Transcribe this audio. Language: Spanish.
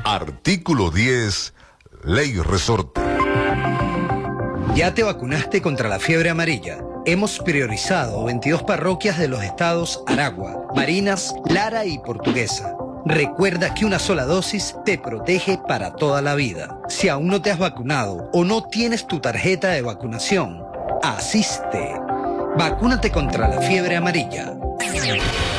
Artículo 10, Ley Resorte. ¿Ya te vacunaste contra la fiebre amarilla? Hemos priorizado 22 parroquias de los estados Aragua, Barinas, Lara y Portuguesa. Recuerda que una sola dosis te protege para toda la vida. Si aún no te has vacunado o no tienes tu tarjeta de vacunación, asiste. Vacúnate contra la fiebre amarilla.